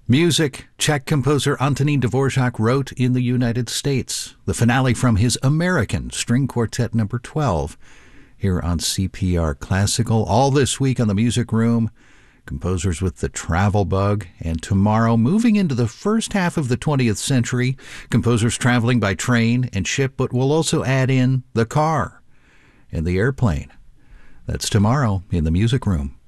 Music Czech composer Antonín Dvorak wrote in the United States. The finale from his American String Quartet No. 12 here on CPR Classical. All this week on the Music Room, composers with the travel bug. And tomorrow, moving into the first half of the 20th century, composers traveling by train and ship, but we'll also add in the car and the airplane. That's tomorrow in the Music Room.